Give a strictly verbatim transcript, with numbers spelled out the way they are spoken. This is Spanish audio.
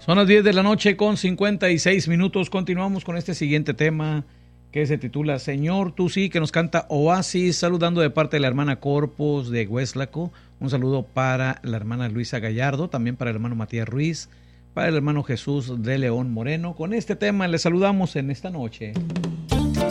Son las diez de la noche con cincuenta y seis minutos. Continuamos con este siguiente tema que se titula Señor, tú sí, que nos canta Oasis, saludando de parte de la hermana Corpus de Hueslaco. Un saludo para la hermana Luisa Gallardo, también para el hermano Matías Ruiz, para el hermano Jesús de León Moreno. Con este tema les saludamos en esta noche.